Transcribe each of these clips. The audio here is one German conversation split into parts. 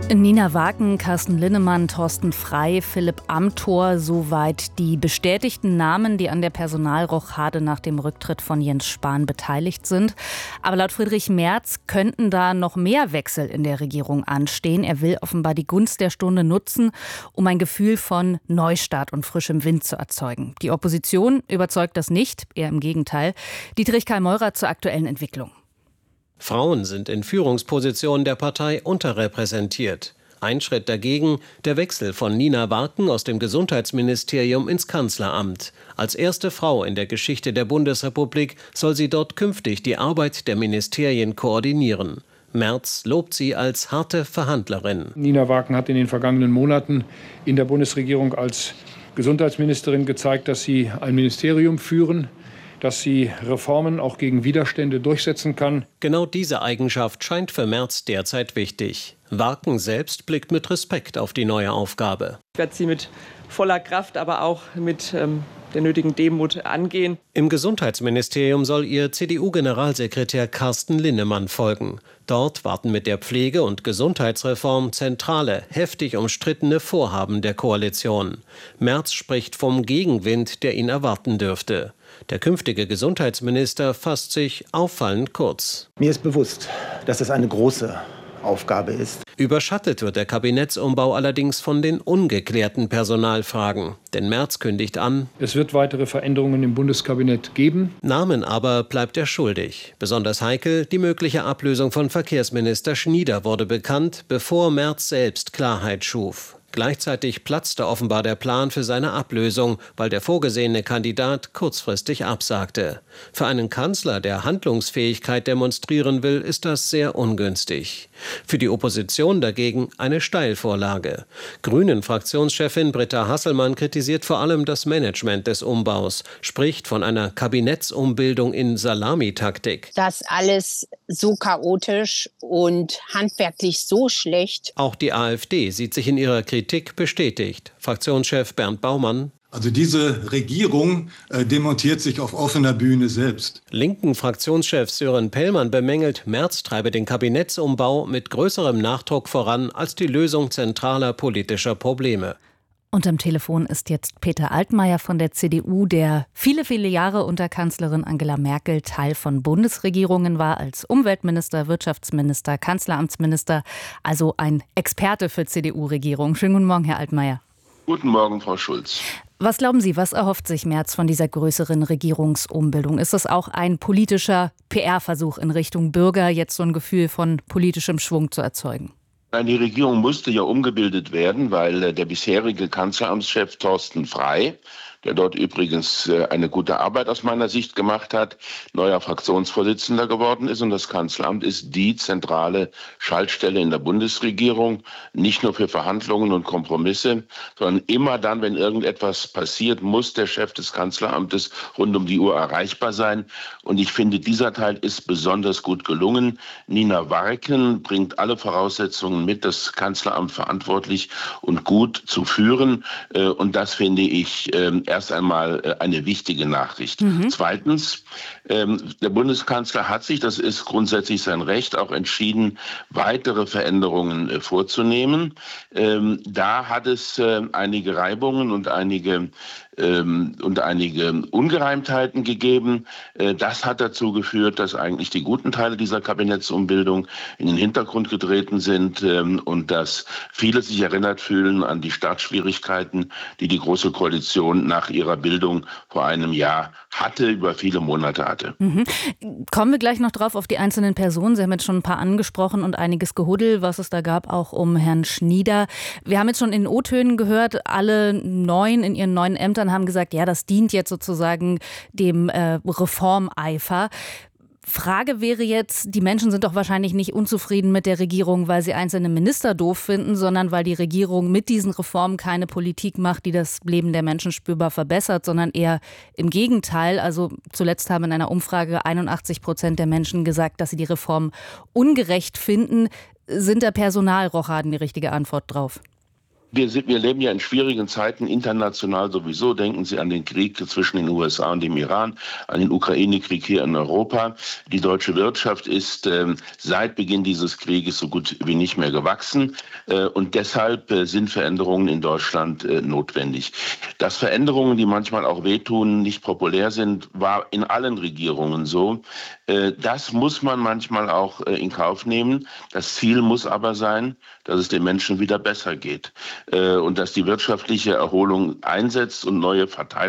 Nina Waken, Carsten Linnemann, Thorsten Frey, Philipp Amthor, soweit die bestätigten Namen, die an der Personalrochade nach dem Rücktritt von Jens Spahn beteiligt sind. Aber laut Friedrich Merz könnten da noch mehr Wechsel in der Regierung anstehen. Er will offenbar die Gunst der Stunde nutzen, um ein Gefühl von Neustart und frischem Wind zu erzeugen. Die Opposition überzeugt das nicht, eher im Gegenteil. Dietrich Karl Meurer zur aktuellen Entwicklung. Frauen sind in Führungspositionen der Partei unterrepräsentiert. Ein Schritt dagegen, der Wechsel von Nina Waken aus dem Gesundheitsministerium ins Kanzleramt. Als erste Frau in der Geschichte der Bundesrepublik soll sie dort künftig die Arbeit der Ministerien koordinieren. Merz lobt sie als harte Verhandlerin. Nina Waken hat in den vergangenen Monaten in der Bundesregierung als Gesundheitsministerin gezeigt, dass sie ein Ministerium führen, dass sie Reformen auch gegen Widerstände durchsetzen kann. Genau diese Eigenschaft scheint für Merz derzeit wichtig. Waken selbst blickt mit Respekt auf die neue Aufgabe. Ich werde sie mit voller Kraft, aber auch mit der nötigen Demut angehen. Im Gesundheitsministerium soll ihr CDU-Generalsekretär Carsten Linnemann folgen. Dort warten mit der Pflege- und Gesundheitsreform zentrale, heftig umstrittene Vorhaben der Koalition. Merz spricht vom Gegenwind, der ihn erwarten dürfte. Der künftige Gesundheitsminister fasst sich auffallend kurz. Mir ist bewusst, dass es eine große Aufgabe ist. Überschattet wird der Kabinettsumbau allerdings von den ungeklärten Personalfragen. Denn Merz kündigt an: Es wird weitere Veränderungen im Bundeskabinett geben. Namen aber bleibt er schuldig. Besonders heikel, die mögliche Ablösung von Verkehrsminister Schnieder wurde bekannt, bevor Merz selbst Klarheit schuf. Gleichzeitig platzte offenbar der Plan für seine Ablösung, weil der vorgesehene Kandidat kurzfristig absagte. Für einen Kanzler, der Handlungsfähigkeit demonstrieren will, ist das sehr ungünstig. Für die Opposition dagegen eine Steilvorlage. Grünen-Fraktionschefin Britta Hasselmann kritisiert vor allem das Management des Umbaus, spricht von einer Kabinettsumbildung in Salamitaktik. Das alles so chaotisch und handwerklich so schlecht. Auch die AfD sieht sich in ihrer Kritik bestätigt. Fraktionschef Bernd Baumann: Also diese Regierung demontiert sich auf offener Bühne selbst. Linken Fraktionschef Sören Pellmann bemängelt, Merz treibe den Kabinettsumbau mit größerem Nachdruck voran als die Lösung zentraler politischer Probleme. Und am Telefon ist jetzt Peter Altmaier von der CDU, der viele, viele Jahre unter Kanzlerin Angela Merkel Teil von Bundesregierungen war, als Umweltminister, Wirtschaftsminister, Kanzleramtsminister, also ein Experte für CDU-Regierung. Schönen guten Morgen, Herr Altmaier. Guten Morgen, Frau Schulz. Was glauben Sie, was erhofft sich Merz von dieser größeren Regierungsumbildung? Ist das auch ein politischer PR-Versuch in Richtung Bürger, jetzt so ein Gefühl von politischem Schwung zu erzeugen? Die Regierung musste ja umgebildet werden, weil der bisherige Kanzleramtschef Thorsten Frey, der dort übrigens eine gute Arbeit aus meiner Sicht gemacht hat, neuer Fraktionsvorsitzender geworden ist. Und das Kanzleramt ist die zentrale Schaltstelle in der Bundesregierung, nicht nur für Verhandlungen und Kompromisse, sondern immer dann, wenn irgendetwas passiert, muss der Chef des Kanzleramtes rund um die Uhr erreichbar sein. Und ich finde, dieser Teil ist besonders gut gelungen. Nina Waken bringt alle Voraussetzungen mit, das Kanzleramt verantwortlich und gut zu führen. Und das finde ich erst einmal eine wichtige Nachricht. Zweitens, der Bundeskanzler hat sich, das ist grundsätzlich sein Recht, auch entschieden, weitere Veränderungen vorzunehmen. Da hat es einige Reibungen und einige Ungereimtheiten gegeben. Das hat dazu geführt, dass eigentlich die guten Teile dieser Kabinettsumbildung in den Hintergrund getreten sind und dass viele sich erinnert fühlen an die Startschwierigkeiten, die die Große Koalition nach ihrer Bildung vor einem Jahr hatte, über viele Monate hatte. Kommen wir gleich noch drauf auf die einzelnen Personen. Sie haben jetzt schon ein paar angesprochen und einiges Gehuddel, was es da gab, auch um Herrn Schnieder. Wir haben jetzt schon in O-Tönen gehört, alle 9 in ihren 9 Ämtern haben gesagt, ja, das dient jetzt sozusagen dem Reformeifer. Frage wäre jetzt, die Menschen sind doch wahrscheinlich nicht unzufrieden mit der Regierung, weil sie einzelne Minister doof finden, sondern weil die Regierung mit diesen Reformen keine Politik macht, die das Leben der Menschen spürbar verbessert, sondern eher im Gegenteil. Also zuletzt haben in einer Umfrage 81% der Menschen gesagt, dass sie die Reform ungerecht finden. Sind da Personalrochaden die richtige Antwort drauf? Wir leben ja in schwierigen Zeiten, international sowieso. Denken Sie an den Krieg zwischen den USA und dem Iran, an den Ukraine-Krieg hier in Europa. Die deutsche Wirtschaft ist seit Beginn dieses Krieges so gut wie nicht mehr gewachsen. Und deshalb sind Veränderungen in Deutschland notwendig. Dass Veränderungen, die manchmal auch wehtun, nicht populär sind, war in allen Regierungen so. Das muss man manchmal auch in Kauf nehmen. Das Ziel muss aber sein, dass es den Menschen wieder besser geht. Und dass die wirtschaftliche Erholung einsetzt und neue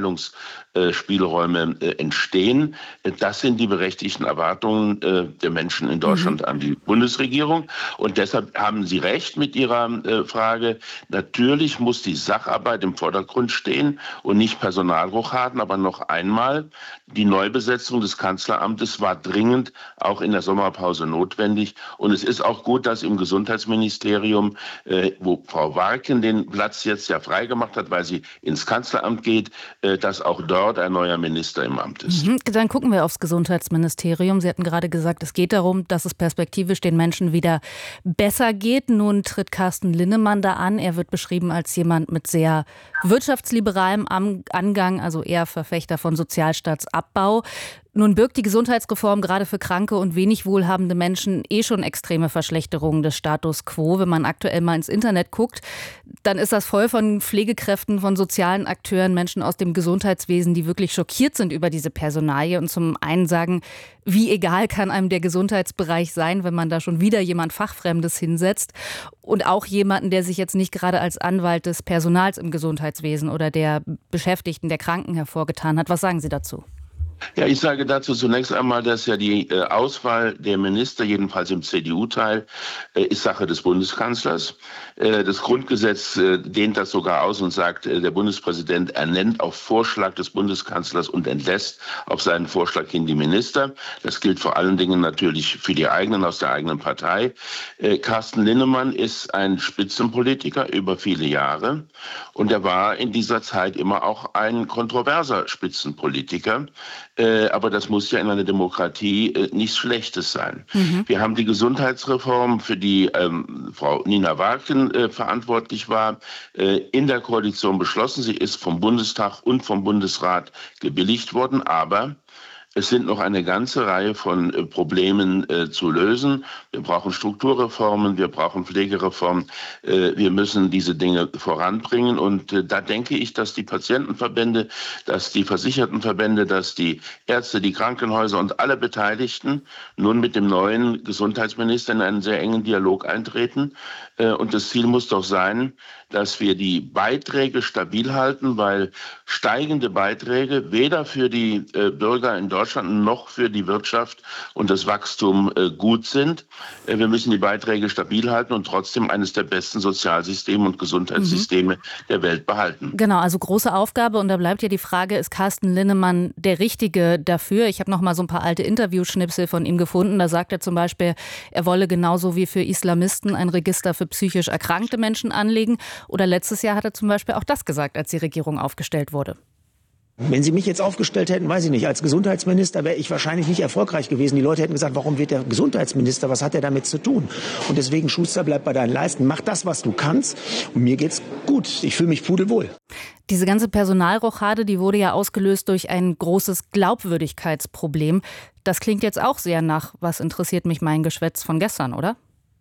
Verteilungsspielräume entstehen. Das sind die berechtigten Erwartungen der Menschen in Deutschland an die Bundesregierung. Und deshalb haben Sie recht mit Ihrer Frage. Natürlich muss die Sacharbeit im Vordergrund stehen und nicht Personalrochaden. Aber noch einmal, die Neubesetzung des Kanzleramtes war dringend auch in der Sommerpause notwendig. Und es ist auch gut, dass im Gesundheitsministerium, wo Frau Warken den Platz jetzt ja freigemacht hat, weil sie ins Kanzleramt geht, dass auch dort ein neuer Minister im Amt ist. Dann gucken wir aufs Gesundheitsministerium. Sie hatten gerade gesagt, es geht darum, dass es perspektivisch den Menschen wieder besser geht. Nun tritt Carsten Linnemann da an. Er wird beschrieben als jemand mit sehr wirtschaftsliberalem Angang, also eher Verfechter von Sozialstaatsabbau. Nun birgt die Gesundheitsreform gerade für kranke und wenig wohlhabende Menschen schon extreme Verschlechterungen des Status quo. Wenn man aktuell mal ins Internet guckt, dann ist das voll von Pflegekräften, von sozialen Akteuren, Menschen aus dem Gesundheitswesen, die wirklich schockiert sind über diese Personalie und zum einen sagen, wie egal kann einem der Gesundheitsbereich sein, wenn man da schon wieder jemand Fachfremdes hinsetzt und auch jemanden, der sich jetzt nicht gerade als Anwalt des Personals im Gesundheitswesen oder der Beschäftigten, der Kranken hervorgetan hat. Was sagen Sie dazu? Ja, ich sage dazu zunächst einmal, dass ja die Auswahl der Minister, jedenfalls im CDU-Teil, ist Sache des Bundeskanzlers. Das Grundgesetz dehnt das sogar aus und sagt, der Bundespräsident ernennt auf Vorschlag des Bundeskanzlers und entlässt auf seinen Vorschlag hin die Minister. Das gilt vor allen Dingen natürlich für die eigenen aus der eigenen Partei. Carsten Linnemann ist ein Spitzenpolitiker über viele Jahre und er war in dieser Zeit immer auch ein kontroverser Spitzenpolitiker. Aber das muss ja in einer Demokratie nichts Schlechtes sein. Wir haben die Gesundheitsreform, für die Frau Nina Warken verantwortlich war, in der Koalition beschlossen. Sie ist vom Bundestag und vom Bundesrat gebilligt worden, aber es sind noch eine ganze Reihe von Problemen zu lösen. Wir brauchen Strukturreformen, wir brauchen Pflegereformen. Wir müssen diese Dinge voranbringen. Und da denke ich, dass die Patientenverbände, dass die Versichertenverbände, dass die Ärzte, die Krankenhäuser und alle Beteiligten nun mit dem neuen Gesundheitsminister in einen sehr engen Dialog eintreten. Und das Ziel muss doch sein, dass wir die Beiträge stabil halten, weil steigende Beiträge weder für die Bürger in Deutschland noch für die Wirtschaft und das Wachstum gut sind. Wir müssen die Beiträge stabil halten und trotzdem eines der besten Sozialsysteme und Gesundheitssysteme der Welt behalten. Genau, also große Aufgabe und da bleibt ja die Frage, ist Carsten Linnemann der Richtige dafür? Ich habe noch mal so ein paar alte Interviewschnipsel von ihm gefunden. Da sagt er zum Beispiel, er wolle genauso wie für Islamisten ein Register für psychisch erkrankte Menschen anlegen. Oder letztes Jahr hat er zum Beispiel auch das gesagt, als die Regierung aufgestellt wurde. Wenn Sie mich jetzt aufgestellt hätten, weiß ich nicht, als Gesundheitsminister wäre ich wahrscheinlich nicht erfolgreich gewesen. Die Leute hätten gesagt, warum wird der Gesundheitsminister, was hat er damit zu tun? Und deswegen, Schuster, bleib bei deinen Leisten, mach das, was du kannst. Und mir geht's gut, ich fühle mich pudelwohl. Diese ganze Personalrochade, die wurde ja ausgelöst durch ein großes Glaubwürdigkeitsproblem. Das klingt jetzt auch sehr nach, was interessiert mich mein Geschwätz von gestern, oder?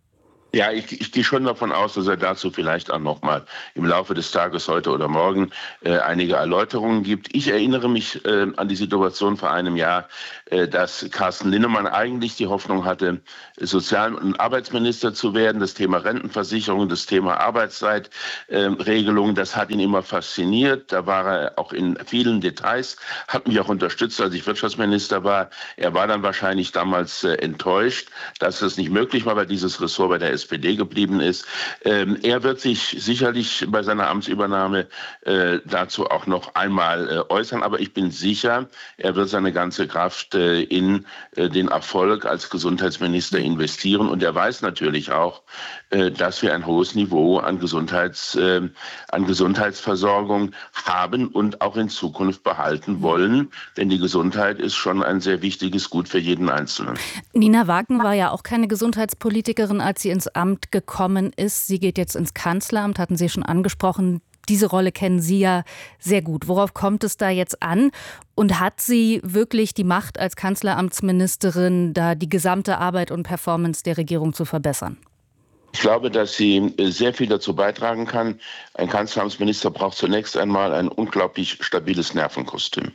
Ja, ich gehe schon davon aus, dass er dazu vielleicht auch noch mal im Laufe des Tages heute oder morgen einige Erläuterungen gibt. Ich erinnere mich an die Situation vor einem Jahr, dass Carsten Linnemann eigentlich die Hoffnung hatte, Sozial- und Arbeitsminister zu werden. Das Thema Rentenversicherung, das Thema Arbeitszeitregelung, das hat ihn immer fasziniert. Da war er auch in vielen Details, hat mich auch unterstützt, als ich Wirtschaftsminister war. Er war dann wahrscheinlich damals enttäuscht, dass das nicht möglich war, weil dieses Ressort bei der SPD geblieben ist. Er wird sich sicherlich bei seiner Amtsübernahme dazu auch noch einmal äußern, aber ich bin sicher, er wird seine ganze Kraft in den Erfolg als Gesundheitsminister investieren und er weiß natürlich auch, dass wir ein hohes Niveau an Gesundheitsversorgung haben und auch in Zukunft behalten wollen, denn die Gesundheit ist schon ein sehr wichtiges Gut für jeden Einzelnen. Nina Warken war ja auch keine Gesundheitspolitikerin, als sie ins Amt gekommen ist. Sie geht jetzt ins Kanzleramt, hatten Sie schon angesprochen. Diese Rolle kennen Sie ja sehr gut. Worauf kommt es da jetzt an? Und hat sie wirklich die Macht als Kanzleramtsministerin, da die gesamte Arbeit und Performance der Regierung zu verbessern? Ich glaube, dass sie sehr viel dazu beitragen kann. Ein Kanzleramtsminister braucht zunächst einmal ein unglaublich stabiles Nervenkostüm.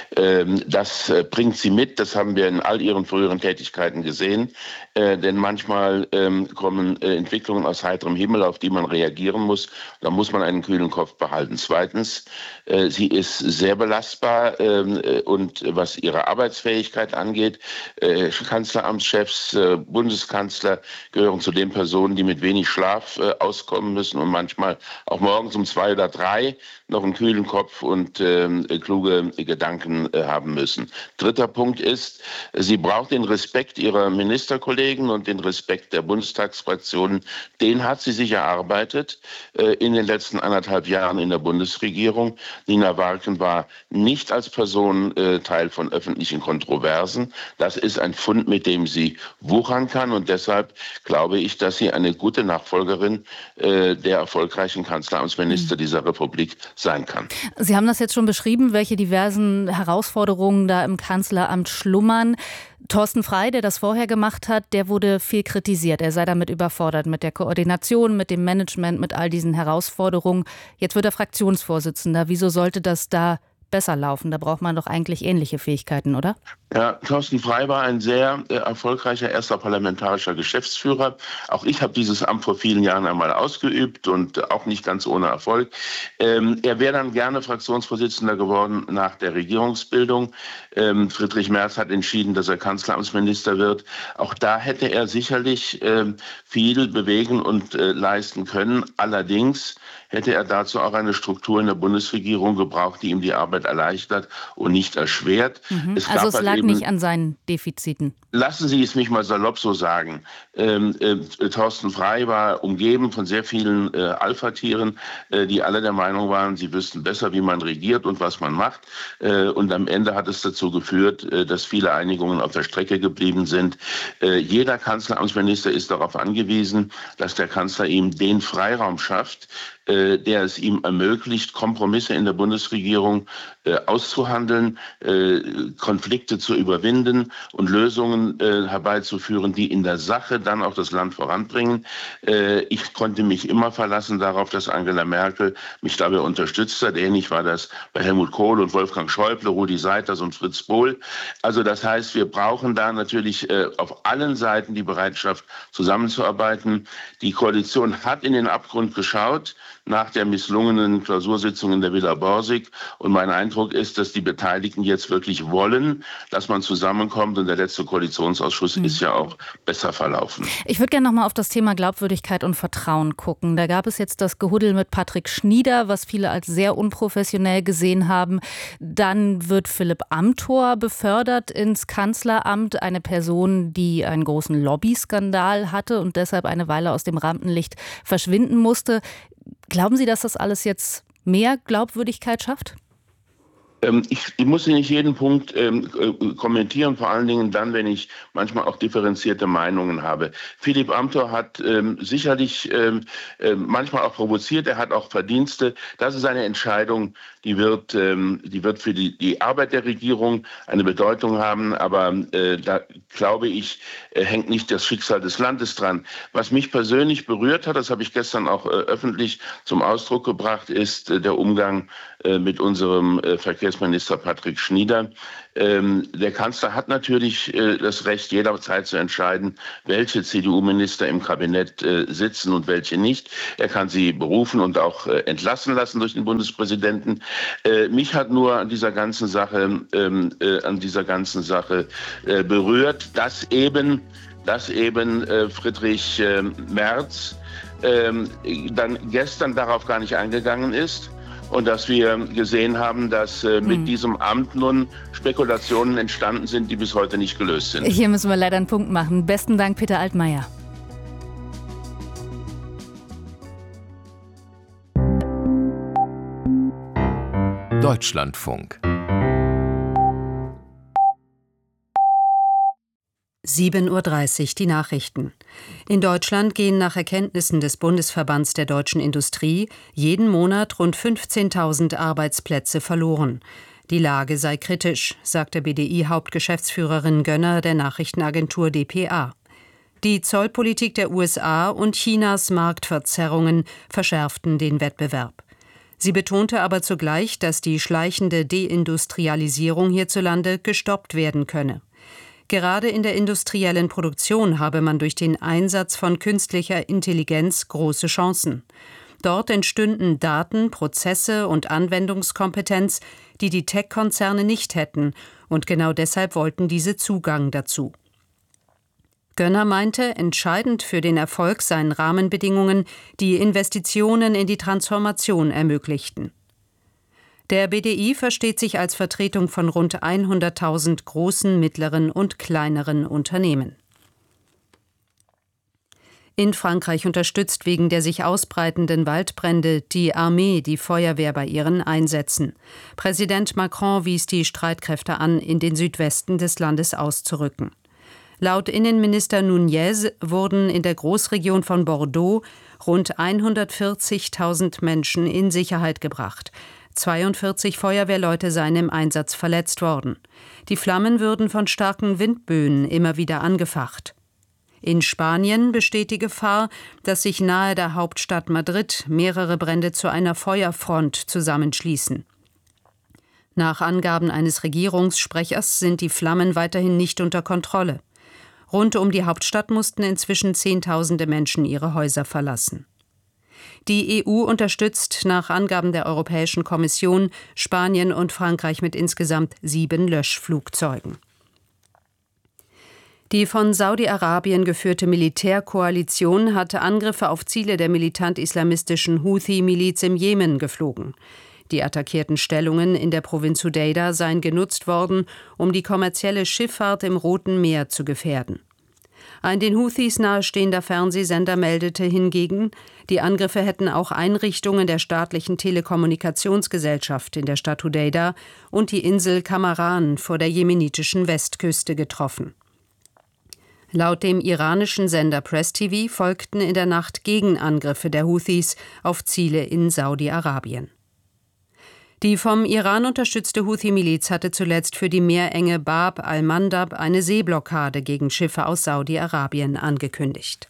Das bringt sie mit. Das haben wir in all ihren früheren Tätigkeiten gesehen. Denn manchmal kommen Entwicklungen aus heiterem Himmel, auf die man reagieren muss. Da muss man einen kühlen Kopf behalten. Zweitens, sie ist sehr belastbar. Und was ihre Arbeitsfähigkeit angeht, Kanzleramtschefs, Bundeskanzler gehören zu den Personen, die mit wenig Schlaf auskommen müssen und manchmal auch morgens um 2 oder 3 noch einen kühlen Kopf und kluge Gedanken haben müssen. Dritter Punkt ist, sie braucht den Respekt ihrer Ministerkollegen und den Respekt der Bundestagsfraktionen. Den hat sie sich erarbeitet in den letzten 1,5 Jahren in der Bundesregierung. Nina Warken war nicht als Person Teil von öffentlichen Kontroversen. Das ist ein Fund, mit dem sie wuchern kann und deshalb glaube ich, dass sie eine gute Nachfolgerin der erfolgreichen Kanzleramtsminister dieser Republik sein kann. Sie haben das jetzt schon beschrieben, welche diversen Herausforderungen da im Kanzleramt schlummern. Thorsten Frey, der das vorher gemacht hat, der wurde viel kritisiert. Er sei damit überfordert mit der Koordination, mit dem Management, mit all diesen Herausforderungen. Jetzt wird er Fraktionsvorsitzender. Wieso sollte das da besser laufen? Da braucht man doch eigentlich ähnliche Fähigkeiten, oder? Ja, Thorsten Frey war ein sehr erfolgreicher erster parlamentarischer Geschäftsführer. Auch ich habe dieses Amt vor vielen Jahren einmal ausgeübt und auch nicht ganz ohne Erfolg. Er wäre dann gerne Fraktionsvorsitzender geworden nach der Regierungsbildung. Friedrich Merz hat entschieden, dass er Kanzleramtsminister wird. Auch da hätte er sicherlich viel bewegen und leisten können. Allerdings hätte er dazu auch eine Struktur in der Bundesregierung gebraucht, die ihm die Arbeit erleichtert und nicht erschwert. Also es lag nicht an seinen Defiziten. Lassen Sie es mich mal salopp so sagen. Thorsten Frey war umgeben von sehr vielen Alpha-Tieren, die alle der Meinung waren, sie wüssten besser, wie man regiert und was man macht. Und am Ende hat es dazu geführt, dass viele Einigungen auf der Strecke geblieben sind. Jeder Kanzleramtsminister ist darauf angewiesen, dass der Kanzler ihm den Freiraum schafft, der es ihm ermöglicht, Kompromisse in der Bundesregierung auszuhandeln, Konflikte zu überwinden und Lösungen herbeizuführen, die in der Sache dann auch das Land voranbringen. Ich konnte mich immer verlassen darauf, dass Angela Merkel mich dabei unterstützt hat. Ähnlich war das bei Helmut Kohl und Wolfgang Schäuble, Rudi Seiters und Fritz Bohl. Also das heißt, wir brauchen da natürlich auf allen Seiten die Bereitschaft, zusammenzuarbeiten. Die Koalition hat in den Abgrund geschaut nach der misslungenen Klausursitzung in der Villa Borsig. Und mein Eindruck ist, dass die Beteiligten jetzt wirklich wollen, dass man zusammenkommt. Und der letzte Koalitionsausschuss ist ja auch besser verlaufen. Ich würde gerne noch mal auf das Thema Glaubwürdigkeit und Vertrauen gucken. Da gab es jetzt das Gehuddel mit Patrick Schnieder, was viele als sehr unprofessionell gesehen haben. Dann wird Philipp Amthor befördert ins Kanzleramt. Eine Person, die einen großen Lobbyskandal hatte und deshalb eine Weile aus dem Rampenlicht verschwinden musste. Glauben Sie, dass das alles jetzt mehr Glaubwürdigkeit schafft? Ich muss nicht jeden Punkt kommentieren, vor allen Dingen dann, wenn ich manchmal auch differenzierte Meinungen habe. Philipp Amthor hat sicherlich manchmal auch provoziert, er hat auch Verdienste. Das ist eine Entscheidung, die wird für die Arbeit der Regierung eine Bedeutung haben, aber da glaube ich, hängt nicht das Schicksal des Landes dran. Was mich persönlich berührt hat, das habe ich gestern auch öffentlich zum Ausdruck gebracht, ist der Umgang mit unserem Verkehrsminister Patrick Schnieder. Der Kanzler hat natürlich das Recht, jederzeit zu entscheiden, welche CDU-Minister im Kabinett sitzen und welche nicht. Er kann sie berufen und auch entlassen lassen durch den Bundespräsidenten. Mich hat nur an dieser ganzen Sache berührt, dass eben Friedrich Merz dann gestern darauf gar nicht eingegangen ist. Und dass wir gesehen haben, dass mit diesem Amt nun Spekulationen entstanden sind, die bis heute nicht gelöst sind. Hier müssen wir leider einen Punkt machen. Besten Dank, Peter Altmaier. Deutschlandfunk 7:30 Uhr die Nachrichten. In Deutschland gehen nach Erkenntnissen des Bundesverbands der deutschen Industrie jeden Monat rund 15.000 Arbeitsplätze verloren. Die Lage sei kritisch, sagte BDI-Hauptgeschäftsführerin Gönner der Nachrichtenagentur dpa. Die Zollpolitik der USA und Chinas Marktverzerrungen verschärften den Wettbewerb. Sie betonte aber zugleich, dass die schleichende Deindustrialisierung hierzulande gestoppt werden könne. Gerade in der industriellen Produktion habe man durch den Einsatz von künstlicher Intelligenz große Chancen. Dort entstünden Daten, Prozesse und Anwendungskompetenz, die die Tech-Konzerne nicht hätten, und genau deshalb wollten diese Zugang dazu. Gönner meinte, entscheidend für den Erfolg seien Rahmenbedingungen, die Investitionen in die Transformation ermöglichten. Der BDI versteht sich als Vertretung von rund 100.000 großen, mittleren und kleineren Unternehmen. In Frankreich unterstützt wegen der sich ausbreitenden Waldbrände die Armee die Feuerwehr bei ihren Einsätzen. Präsident Macron wies die Streitkräfte an, in den Südwesten des Landes auszurücken. Laut Innenminister Nunez wurden in der Großregion von Bordeaux rund 140.000 Menschen in Sicherheit gebracht. 42 Feuerwehrleute seien im Einsatz verletzt worden. Die Flammen würden von starken Windböen immer wieder angefacht. In Spanien besteht die Gefahr, dass sich nahe der Hauptstadt Madrid mehrere Brände zu einer Feuerfront zusammenschließen. Nach Angaben eines Regierungssprechers sind die Flammen weiterhin nicht unter Kontrolle. Rund um die Hauptstadt mussten inzwischen Zehntausende Menschen ihre Häuser verlassen. Die EU unterstützt nach Angaben der Europäischen Kommission Spanien und Frankreich mit insgesamt 7 Löschflugzeugen. Die von Saudi-Arabien geführte Militärkoalition hatte Angriffe auf Ziele der militant-islamistischen Houthi-Miliz im Jemen geflogen. Die attackierten Stellungen in der Provinz Hudeida seien genutzt worden, um die kommerzielle Schifffahrt im Roten Meer zu gefährden. Ein den Houthis nahestehender Fernsehsender meldete hingegen, die Angriffe hätten auch Einrichtungen der staatlichen Telekommunikationsgesellschaft in der Stadt Hudeida und die Insel Kamaran vor der jemenitischen Westküste getroffen. Laut dem iranischen Sender Press TV folgten in der Nacht Gegenangriffe der Houthis auf Ziele in Saudi-Arabien. Die vom Iran unterstützte Houthi-Miliz hatte zuletzt für die Meerenge Bab al-Mandab eine Seeblockade gegen Schiffe aus Saudi-Arabien angekündigt.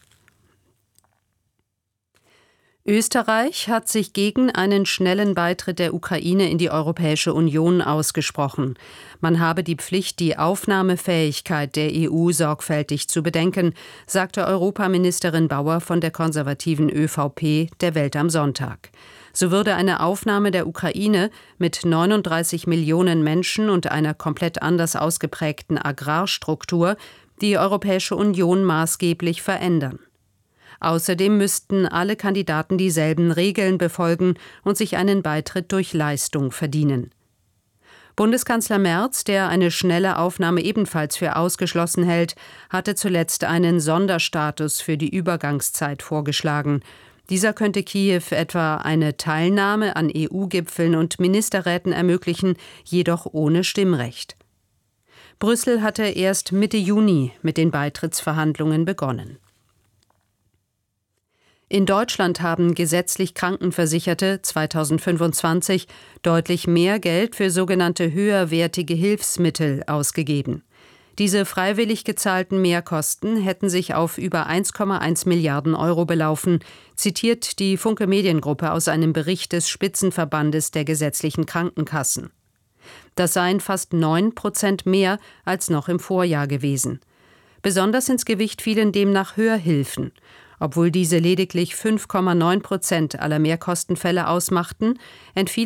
Österreich hat sich gegen einen schnellen Beitritt der Ukraine in die Europäische Union ausgesprochen. Man habe die Pflicht, die Aufnahmefähigkeit der EU sorgfältig zu bedenken, sagte Europaministerin Bauer von der konservativen ÖVP der Welt am Sonntag. So würde eine Aufnahme der Ukraine mit 39 Millionen Menschen und einer komplett anders ausgeprägten Agrarstruktur die Europäische Union maßgeblich verändern. Außerdem müssten alle Kandidaten dieselben Regeln befolgen und sich einen Beitritt durch Leistung verdienen. Bundeskanzler Merz, der eine schnelle Aufnahme ebenfalls für ausgeschlossen hält, hatte zuletzt einen Sonderstatus für die Übergangszeit vorgeschlagen. Dieser könnte Kiew etwa eine Teilnahme an EU-Gipfeln und Ministerräten ermöglichen, jedoch ohne Stimmrecht. Brüssel hatte erst Mitte Juni mit den Beitrittsverhandlungen begonnen. In Deutschland haben gesetzlich Krankenversicherte 2025 deutlich mehr Geld für sogenannte höherwertige Hilfsmittel ausgegeben. Diese freiwillig gezahlten Mehrkosten hätten sich auf über 1,1 Milliarden Euro belaufen, zitiert die Funke Mediengruppe aus einem Bericht des Spitzenverbandes der gesetzlichen Krankenkassen. Das seien fast 9% mehr als noch im Vorjahr gewesen. Besonders ins Gewicht fielen demnach Hörhilfen. Obwohl diese lediglich 5,9% aller Mehrkostenfälle ausmachten, entfiel